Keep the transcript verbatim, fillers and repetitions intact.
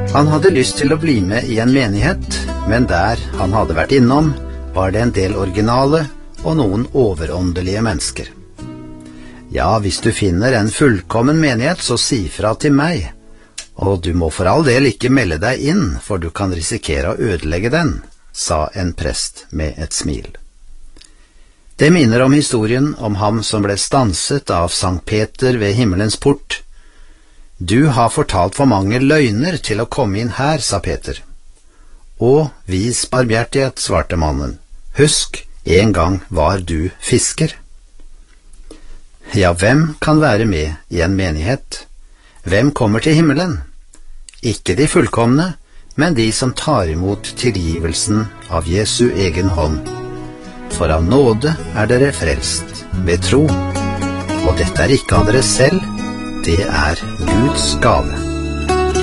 Han hadde lyst til å bli med i en menighet, men der han hadde vært innom, var det en del originale og noen overåndelige mennesker. Ja, hvis du finner en fullkommen menighet, så si fra til meg, og du må for all del ikke melde deg inn, for du kan risikere å ødelegge den, sa en prest med et smil. Det minner om historien om ham som ble stanset av Sankt Peter ved himmelens port. Du har fortalt for mange løgner til å komme inn her, sa Peter. Å, vis barmhjertighet, svarte mannen. Husk, en gang var du fisker. Ja, hvem kan være med i en menighet? Hvem kommer til himmelen? Ikke de fullkomne, men de som tar imot tilgivelsen av Jesu egen hånd. For av nåde er dere frelst, ved tro. Og dette er ikke av dere selv, det er Guds gave.